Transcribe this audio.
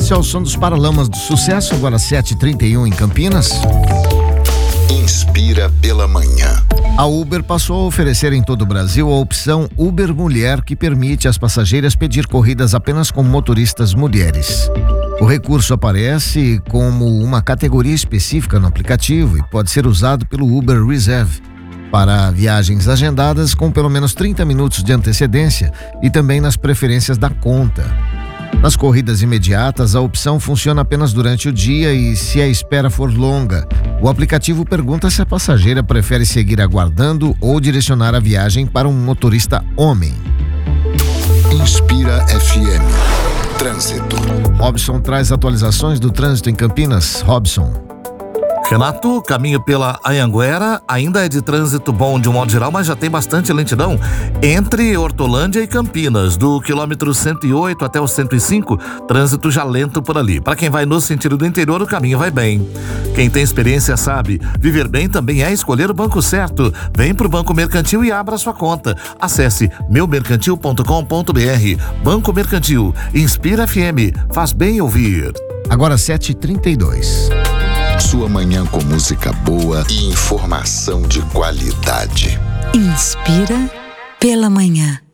Esse é o som dos Paralamas do Sucesso, agora 7h31 em Campinas. Inspira pela manhã. A Uber passou a oferecer em todo o Brasil a opção Uber Mulher, que permite às passageiras pedir corridas apenas com motoristas mulheres. O recurso aparece como uma categoria específica no aplicativo e pode ser usado pelo Uber Reserve para viagens agendadas com pelo menos 30 minutos de antecedência e também nas preferências da conta. Nas corridas imediatas, a opção funciona apenas durante o dia e, se a espera for longa, o aplicativo pergunta se a passageira prefere seguir aguardando ou direcionar a viagem para um motorista homem. Inspira FM. Trânsito. Robson traz atualizações do trânsito em Campinas. Robson. Renato, caminho pela Anhanguera ainda é de trânsito bom de um modo geral, mas já tem bastante lentidão entre Hortolândia e Campinas, do quilômetro 108 até o 105, trânsito já lento por ali. Para quem vai no sentido do interior, o caminho vai bem. Quem tem experiência sabe, viver bem também é escolher o banco certo. Vem pro Banco Mercantil e abra sua conta. Acesse meumercantil.com.br. Banco Mercantil, Inspira FM, faz bem ouvir. Agora 7h32. Sua manhã com música boa e informação de qualidade. Inspira pela manhã.